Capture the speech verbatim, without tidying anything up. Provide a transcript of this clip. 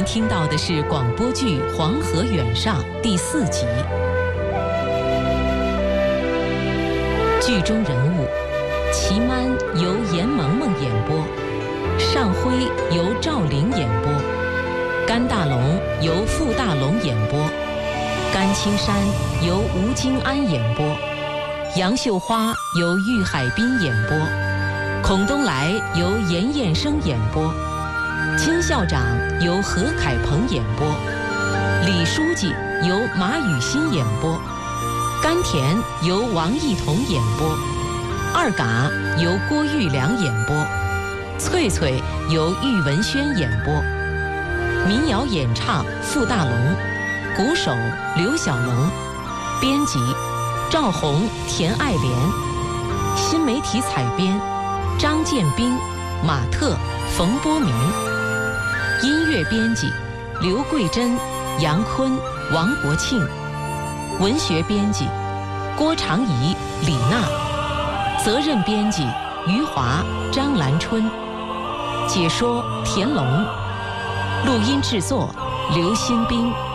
您听到的是广播剧《黄河远上》第四集。剧中人物：祁曼由严萌萌演播，尚辉由赵玲演播，甘大龙由傅大龙演播，甘青山由吴京安演播，杨秀花由郁海滨演播，孔东来由严彦生演播，金校长由何凯鹏演播，李书记由马雨欣演播，甘甜由王艺彤演播，二嘎由郭玉良演播，翠翠由郁文轩演播，民谣演唱傅大龙，鼓手刘小龙，编辑赵红、田爱莲，新媒体采编张建斌、马特、冯波明，音乐编辑刘桂珍、杨坤、王国庆，文学编辑郭长怡、李娜，责任编辑余华、张兰春，解说田龙，录音制作刘新兵。